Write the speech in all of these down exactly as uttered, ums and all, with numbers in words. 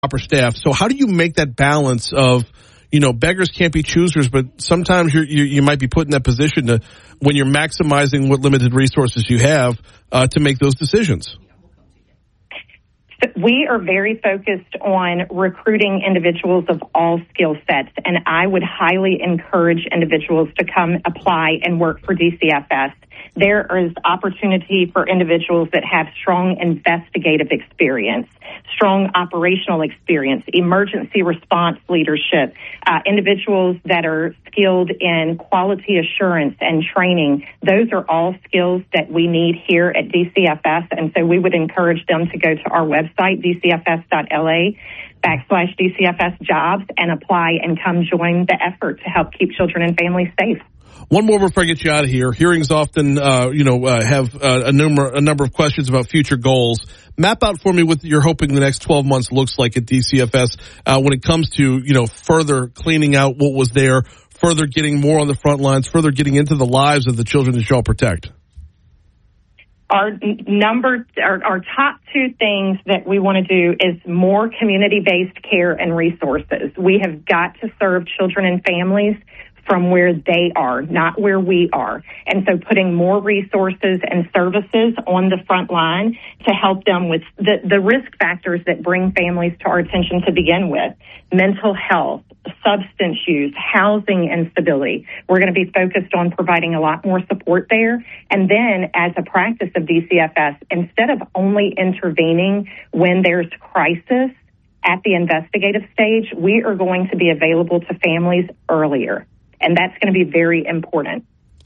proper staff. So how do you make that balance of, you know, beggars can't be choosers, but sometimes you're, you you might be put in that position to, when you're maximizing what limited resources you have, uh, to make those decisions? We are very focused on recruiting individuals of all skill sets, and I would highly encourage individuals to come apply and work for D C F S. There is opportunity for individuals that have strong investigative experience, strong operational experience, emergency response leadership, uh, individuals that are skilled in quality assurance and training. Those are all skills that we need here at D C F S, and so we would encourage them to go to our website, d c f s dot l a backslash D C F S jobs, and apply and come join the effort to help keep children and families safe. One more before I get you out of here. Hearings often, uh, you know, uh, have uh, a number a number of questions about future goals. Map out for me what you're hoping the next twelve months looks like at D C F S uh, when it comes to, you know, further cleaning out what was there, further getting more on the front lines, further getting into the lives of the children that y'all protect. Our number, our, our top two things that we want to do is more community-based care and resources. We have got to serve children and families from where they are, not where we are. And so putting more resources and services on the front line to help them with the, the risk factors that bring families to our attention to begin with: mental health, substance use, housing instability. We're going to be focused on providing a lot more support there. And then as a practice of D C F S, instead of only intervening when there's crisis at the investigative stage, we are going to be available to families earlier. And that's going to be very important.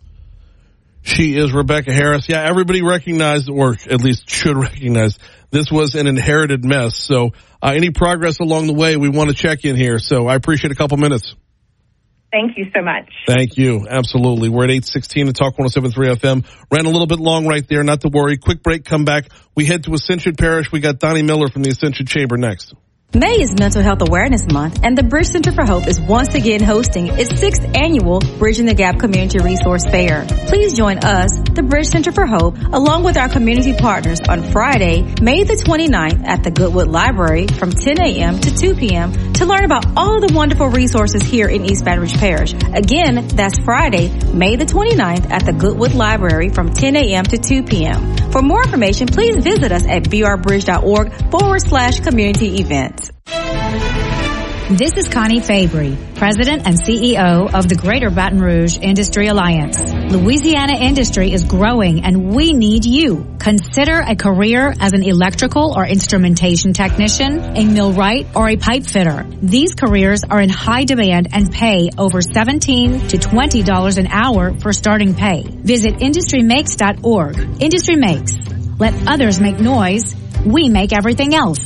She is Rebecca Harris. Yeah, everybody recognized, or at least should recognize, this was an inherited mess. So uh, any progress along the way, we want to check in here. So I appreciate a couple minutes. Thank you so much. Thank you. Absolutely. We're at eight sixteen at Talk one oh seven point three F M. Ran a little bit long right there. Not to worry. Quick break, come back. We head to Ascension Parish. We got Donnie Miller from the Ascension Chamber next. May is Mental Health Awareness Month, and the Bridge Center for Hope is once again hosting its sixth annual Bridging the Gap Community Resource Fair. Please join us, the Bridge Center for Hope, along with our community partners on Friday, May the twenty-ninth at the Goodwood Library from ten a.m. to two p.m. to learn about all of the wonderful resources here in East Baton Rouge Parish. Again, that's Friday, May the twenty-ninth at the Goodwood Library from ten a.m. to two p.m. For more information, please visit us at vrbridge.org forward slash community events. This is Connie Fabry, President and C E O of the Greater Baton Rouge Industry Alliance. Louisiana industry is growing and we need you. Consider a career as an electrical or instrumentation technician, a millwright, or a pipe fitter. These careers are in high demand and pay over seventeen to twenty dollars an hour for starting pay. Visit industry makes dot org. Industry Makes. Let others make noise. We make everything else.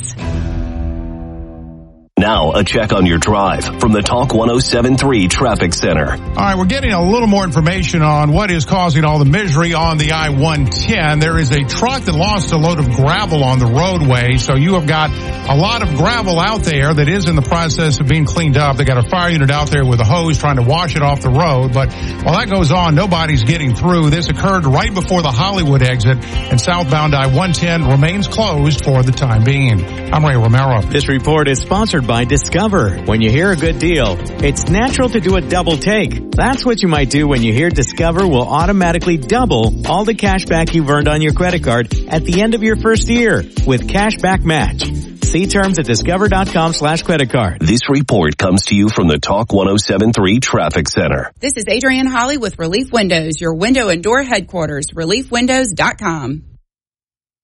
Now, a check on your drive from the Talk one oh seven point three Traffic Center. All right, we're getting a little more information on what is causing all the misery on the I one ten. There is a truck that lost a load of gravel on the roadway, so you have got a lot of gravel out there that is in the process of being cleaned up. They got a fire unit out there with a hose trying to wash it off the road, but while that goes on, nobody's getting through. This occurred right before the Hollywood exit, and southbound I one ten remains closed for the time being. I'm Ray Romero. This report is sponsored by Discover. When you hear a good deal, it's natural to do a double take. That's what you might do when you hear Discover will automatically double all the cash back you've earned on your credit card at the end of your first year with Cashback Match. See terms at discover.com slash credit card. This report comes to you from the Talk one oh seven point three Traffic Center. This is Adrienne Holly with Relief Windows, your window and door headquarters, relief windows dot com.